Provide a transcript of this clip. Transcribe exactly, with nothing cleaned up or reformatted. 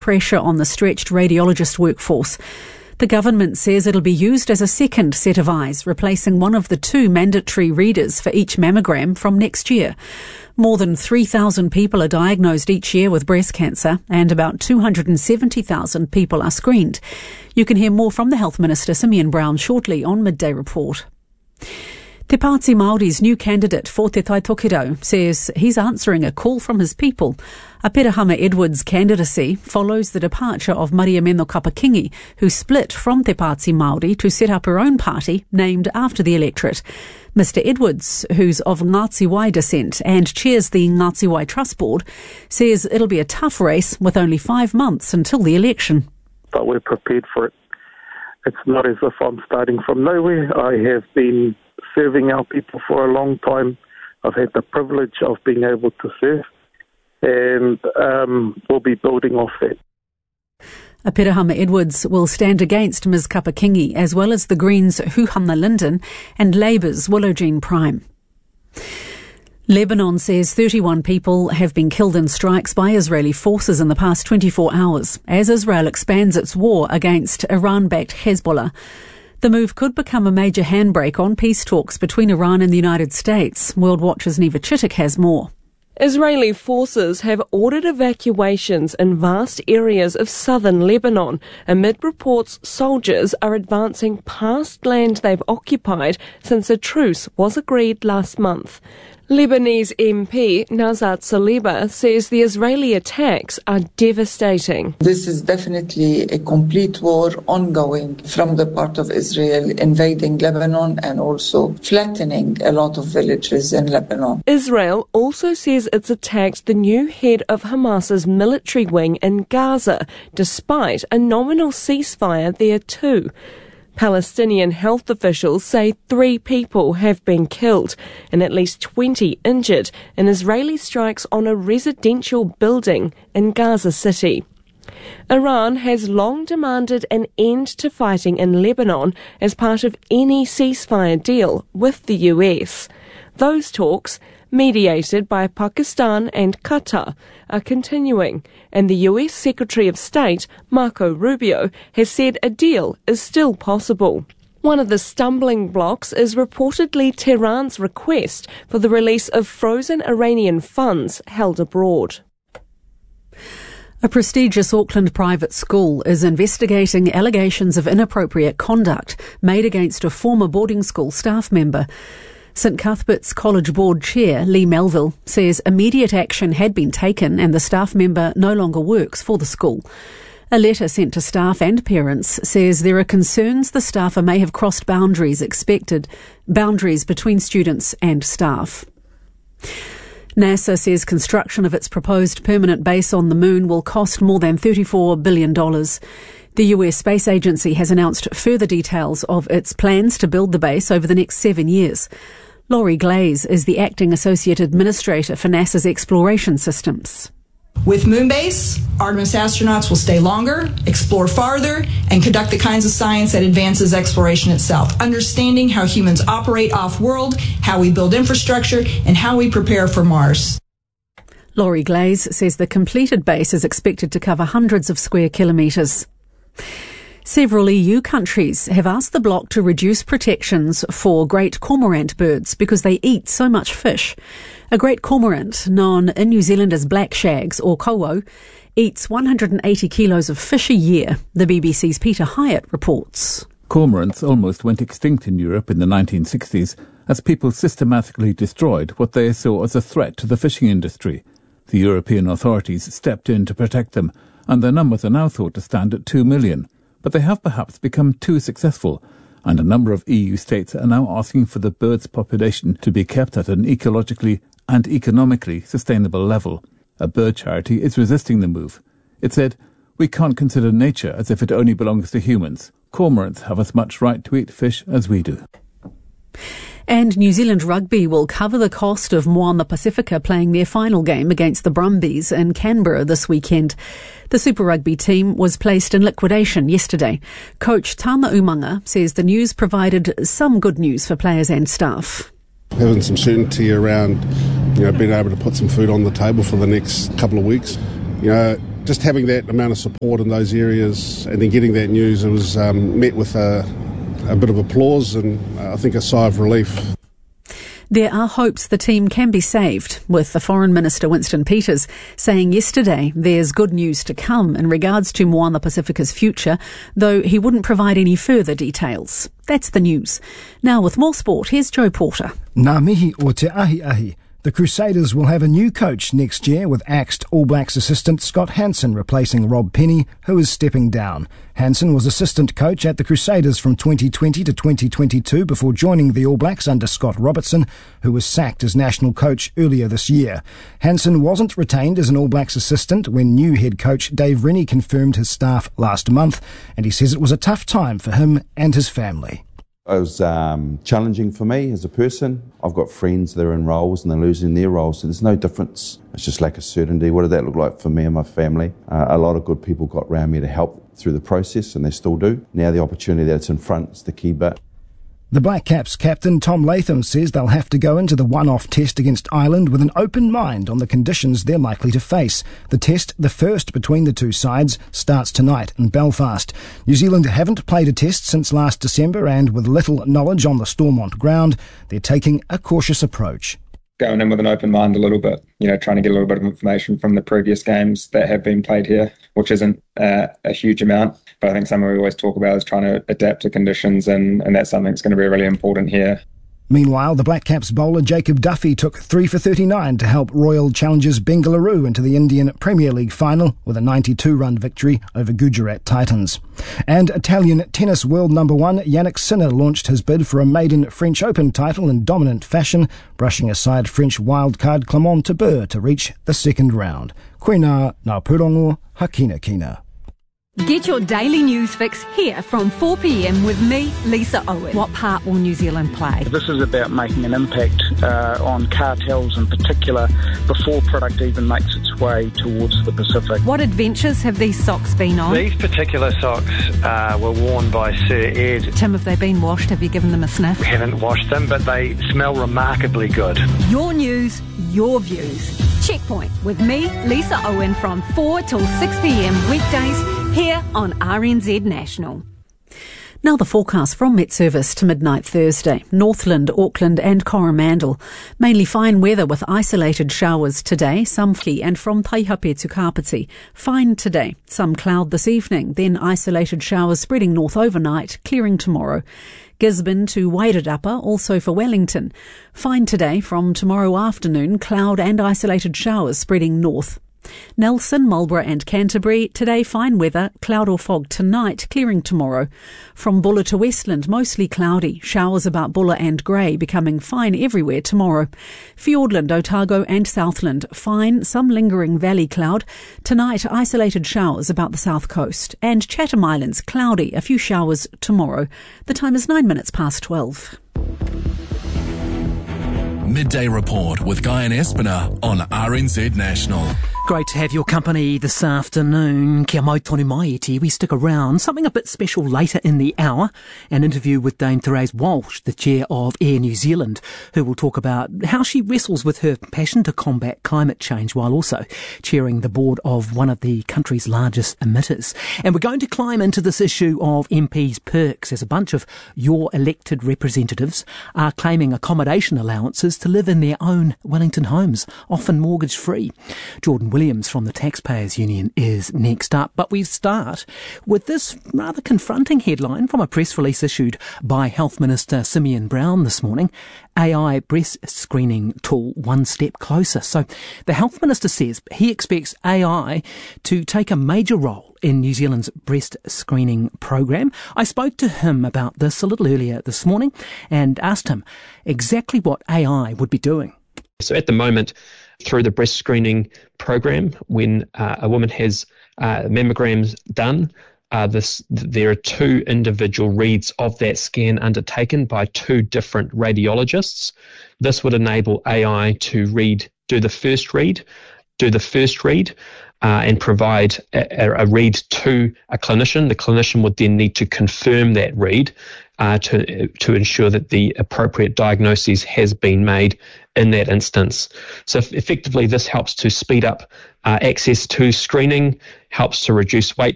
pressure on the stretched radiologist workforce. The government says it'll be used as a second set of eyes, replacing one of the two mandatory readers for each mammogram from next year. More than three thousand people are diagnosed each year with breast cancer, and about two hundred seventy thousand people are screened. You can hear more from the Health Minister, Simeon Brown, shortly on Midday Report. Te Pāti Māori's new candidate for Te Tai Tokerau says he's answering a call from his people. Apirahama Edwards' candidacy follows the departure of Mariameno Kapakingi, who split from Te Pāti Māori to set up her own party named after the electorate. Mister Edwards, who's of Ngāti Wai descent and chairs the Ngāti Wai Trust Board, says it'll be a tough race with only five months until the election. But we're prepared for it. It's not as if I'm starting from nowhere. I have been serving our people for a long time. I've had the privilege of being able to serve, and um, we'll be building off that. Apirahama Edwards will stand against Miz Kapakingi, as well as the Greens' Huhana Linden and Labour's Willowgene Prime. Lebanon says thirty-one people have been killed in strikes by Israeli forces in the past twenty-four hours, as Israel expands its war against Iran-backed Hezbollah. The move could become a major handbrake on peace talks between Iran and the United States. World Watch's Neva Chittick has more. Israeli forces have ordered evacuations in vast areas of southern Lebanon, amid reports soldiers are advancing past land they've occupied since a truce was agreed last month. Lebanese M P Nazat Saliba says the Israeli attacks are devastating. This is definitely a complete war ongoing from the part of Israel, invading Lebanon and also flattening a lot of villages in Lebanon. Israel also says it's attacked the new head of Hamas's military wing in Gaza, despite a nominal ceasefire there too. Palestinian health officials say three people have been killed and at least twenty injured in Israeli strikes on a residential building in Gaza City. Iran has long demanded an end to fighting in Lebanon as part of any ceasefire deal with the U S. Those talks, mediated by Pakistan and Qatar, are continuing, and the U S Secretary of State, Marco Rubio, has said a deal is still possible. One of the stumbling blocks is reportedly Tehran's request for the release of frozen Iranian funds held abroad. A prestigious Auckland private school is investigating allegations of inappropriate conduct made against a former boarding school staff member. St Cuthbert's College Board Chair, Lee Melville, says immediate action had been taken and the staff member no longer works for the school. A letter sent to staff and parents says there are concerns the staffer may have crossed boundaries expected, boundaries between students and staff. NASA says construction of its proposed permanent base on the moon will cost more than thirty-four billion dollars. The U S Space Agency has announced further details of its plans to build the base over the next seven years. Laurie Glaze is the Acting Associate Administrator for NASA's Exploration Systems. With Moonbase, Artemis astronauts will stay longer, explore farther, and conduct the kinds of science that advances exploration itself, understanding how humans operate off-world, how we build infrastructure, and how we prepare for Mars. Laurie Glaze says the completed base is expected to cover hundreds of square kilometres. Several E U countries have asked the bloc to reduce protections for great cormorant birds because they eat so much fish. A great cormorant, known in New Zealand as black shags or kowo, eats one hundred eighty kilos of fish a year. The B B C's Peter Hyatt reports. Cormorants almost went extinct in Europe in the nineteen sixties as people systematically destroyed what they saw as a threat to the fishing industry. The European authorities stepped in to protect them, and their numbers are now thought to stand at two million. But they have perhaps become too successful, and a number of E U states are now asking for the bird's population to be kept at an ecologically and economically sustainable level. A bird charity is resisting the move. It said, "We can't consider nature as if it only belongs to humans. Cormorants have as much right to eat fish as we do." And New Zealand Rugby will cover the cost of Moana Pacifica playing their final game against the Brumbies in Canberra this weekend. The Super Rugby team was placed in liquidation yesterday. Coach Tana Umanga says the news provided some good news for players and staff. Having some certainty around, you know, being able to put some food on the table for the next couple of weeks. You know, just having that amount of support in those areas and then getting that news, it was um, met with a, a bit of applause and uh, I think a sigh of relief. There are hopes the team can be saved, with the Foreign Minister Winston Peters saying yesterday there's good news to come in regards to Moana Pacifica's future, though he wouldn't provide any further details. That's the news. Now with more sport, here's Joe Porter. Ngā mihi o te ahi ahi. The Crusaders will have a new coach next year, with axed All Blacks assistant Scott Hansen replacing Rob Penny, who is stepping down. Hansen was assistant coach at the Crusaders from twenty twenty to twenty twenty-two before joining the All Blacks under Scott Robertson, who was sacked as national coach earlier this year. Hansen wasn't retained as an All Blacks assistant when new head coach Dave Rennie confirmed his staff last month, and he says it was a tough time for him and his family. It was um, challenging for me as a person. I've got friends that are in roles and they're losing their roles, so there's no difference. It's just lack of certainty. What did that look like for me and my family? Uh, a lot of good people got around me to help through the process, and they still do. Now the opportunity that's in front is the key bit. The Black Caps captain Tom Latham says they'll have to go into the one-off test against Ireland with an open mind on the conditions they're likely to face. The test, the first between the two sides, starts tonight in Belfast. New Zealand haven't played a test since last December, and with little knowledge on the Stormont ground, they're taking a cautious approach. Going in with an open mind a little bit, you know, trying to get a little bit of information from the previous games that have been played here, which isn't uh, a huge amount. But I think something we always talk about is trying to adapt to conditions, and, and that's something that's going to be really important here. Meanwhile, the Black Caps bowler Jacob Duffy took three for thirty-nine to help Royal challengers Bengaluru into the Indian Premier League final with a ninety-two run victory over Gujarat Titans. And Italian tennis world number one Yannick Sinner launched his bid for a maiden French Open title in dominant fashion, brushing aside French wildcard Clement Tabeur to reach the second round. Koina ngā pūrongo, hakina kina. Get your daily news fix here from four p.m. with me, Lisa Owen. What part will New Zealand play? This is about making an impact uh, on cartels in particular before product even makes its way towards the Pacific. What adventures have these socks been on? These particular socks uh, were worn by Sir Ed. Tim, have they been washed? Have you given them a sniff? We haven't washed them, but they smell remarkably good. Your news, your views. Checkpoint with me, Lisa Owen, from four till six p.m. weekdays here on R N Z National. Now the forecast from Met Service to midnight Thursday. Northland, Auckland and Coromandel. Mainly fine weather with isolated showers today, some fleet and from Taihape to Kapiti. Fine today, some cloud this evening, then isolated showers spreading north overnight, clearing tomorrow. Gisborne to Wairarapa, also for Wellington. Fine today, from tomorrow afternoon, cloud and isolated showers spreading north. Nelson, Marlborough and Canterbury, today fine weather, cloud or fog tonight, clearing tomorrow. From Bulla to Westland, mostly cloudy, showers about Bulla and Grey, becoming fine everywhere tomorrow. Fiordland, Otago and Southland, fine, some lingering valley cloud. Tonight, isolated showers about the south coast. And Chatham Islands, cloudy, a few showers tomorrow. The time is nine minutes past twelve. Midday Report with Guy and Espiner on R N Z National. Great to have your company this afternoon. Kia mau tonu mai iti. We stick around. Something a bit special later in the hour. An interview with Dame Therese Walsh, the chair of Air New Zealand, who will talk about how she wrestles with her passion to combat climate change while also chairing the board of one of the country's largest emitters. And we're going to climb into this issue of M Ps' perks as a bunch of your elected representatives are claiming accommodation allowances to live in their own Wellington homes, often mortgage-free. Jordan Williams from the Taxpayers Union is next up. But we start with this rather confronting headline from a press release issued by Health Minister Simeon Brown this morning. A I breast screening tool one step closer. So the Health Minister says he expects A I to take a major role in New Zealand's breast screening program. I spoke to him about this a little earlier this morning and asked him exactly what A I would be doing. So at the moment, through the breast screening program, when uh, a woman has uh, mammograms done, uh, this there are two individual reads of that scan undertaken by two different radiologists. This would enable A I to read, do the first read, do the first read, Uh, and provide a, a read to a clinician. The clinician would then need to confirm that read uh, to to ensure that the appropriate diagnosis has been made in that instance. So effectively, this helps to speed up uh, access to screening, helps to reduce wait